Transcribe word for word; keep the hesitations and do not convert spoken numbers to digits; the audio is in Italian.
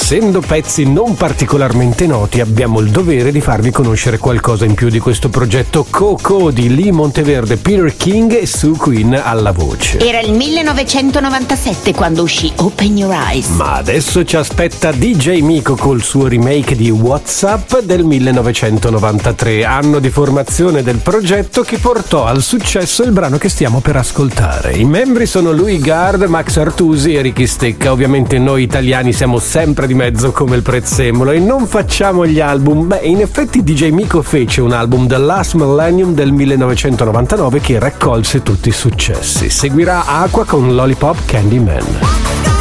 essendo pezzi non particolarmente noti, abbiamo il dovere di farvi conoscere qualcosa in più di questo progetto Coco di Lee Monteverde, Peter King e Sue Quinn alla voce. Era il millenovecentonovantasette quando uscì Open Your Eyes. Ma adesso ci aspetta D J Miko col suo remake di WhatsApp del millenovecentonovantatré, anno di formazione del progetto che portò al successo il brano che stiamo per ascoltare. I membri sono Louis Gard, Max Artusi e Ricky Stecca. Ovviamente noi italiani siamo sempre di mezzo come il prezzemolo e non facciamo gli album. Beh, in effetti D J Miko fece un album The Last Millennium del millenovecentonovantanove che raccolse tutti i successi. Seguirà Aqua con Lollipop Candyman.